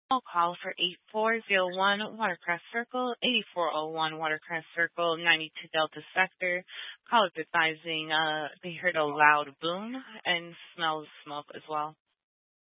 I'll call for 8401 Watercrest Circle, 8401 Watercrest Circle, 92 Delta Sector. Callers advising they heard a loud boom and smells smoke as well.